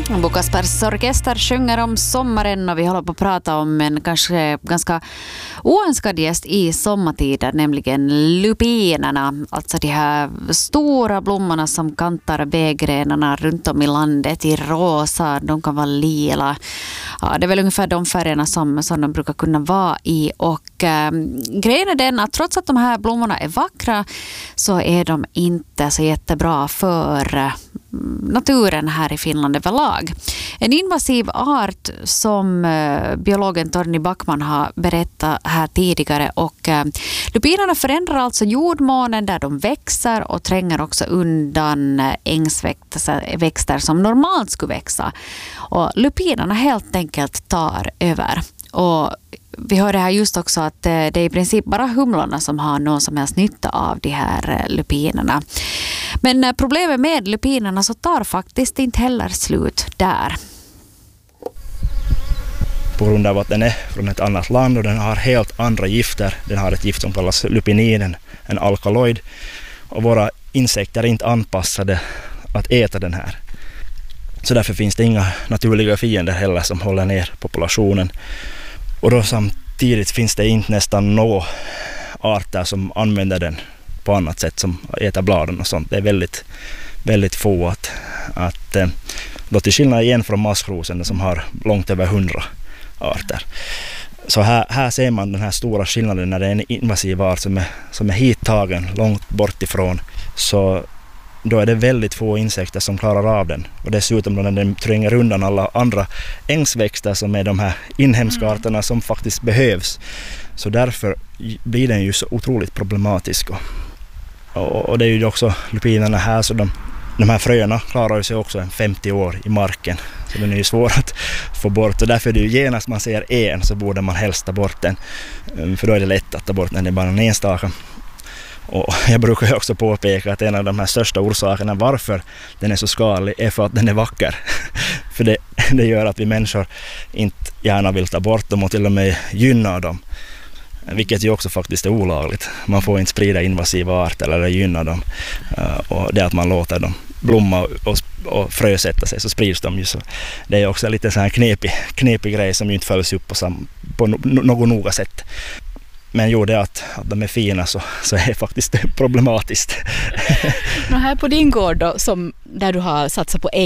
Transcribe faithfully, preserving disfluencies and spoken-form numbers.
Bukaspers orkester sjunger om sommaren och vi håller på att prata om en kanske ganska oönskad gäst i sommartider, nämligen lupinerna. Alltså de här stora blommorna som kantar vägrenarna runt om i landet i rosa, de kan vara lila. Ja, det är väl ungefär de färgerna som, som de brukar kunna vara i. Och äh, grejen är den att trots att de här blommorna är vackra så är de inte så jättebra för äh, naturen här i Finland överlag. En invasiv art som äh, biologen Torni Backman har berättat här tidigare, och äh, lupinerna förändrar alltså jordmånen där de växer och tränger också undan äh, ängsväxter som normalt skulle växa. Och lupinerna helt enkelt tar över. Och vi hörde här just också att det är i princip bara humlorna som har någon som helst nytta av de här lupinerna. Men problemet med lupinerna så tar faktiskt inte heller slut där. På grund av att den är från ett annat land och den har helt andra gifter. Den har ett gift som kallas lupinin, en, en alkaloid. Och våra insekter är inte anpassade att äta den här. Så därför finns det inga naturliga fiender heller som håller ner populationen. Och då samtidigt finns det inte nästan några arter som använder den på annat sätt, som äter bladen och sånt. Det är väldigt, väldigt få att, att då till skillnad igen från maskrosen som har långt över hundra arter. Så här, här ser man den här stora skillnaden när det är en invasiv art som är, som är hittagen långt bort ifrån. Så då är det väldigt få insekter som klarar av den. Och dessutom när den tränger undan alla andra ängsväxter som är de här inhemska arterna som faktiskt behövs. Så därför blir den ju så otroligt problematisk. Och, och det är ju också lupinerna här, så de, de här fröna klarar sig också en femtio år i marken. Så den är ju svår att få bort. Och därför är det ju genast man ser en så borde man helst ta bort den. För då är det lätt att ta bort den, det är bara en enstaka. Och jag brukar också påpeka att en av de här största orsakerna varför den är så skadlig är för att den är vacker. För det, det gör att vi människor inte gärna vill ta bort dem och till och med gynna dem. Vilket ju också faktiskt är olagligt. Man får inte sprida invasiva arter eller gynna dem. Och det att man låter dem blomma och, och frösätta sig så sprids de ju. Så det är också lite så här knepig, knepig grej som ju inte följs upp på, sam, på no, något noga sätt. Men jo, det att, att de är fina så, så är det faktiskt problematiskt. Nå, här på din gård då, som, där du har satsat på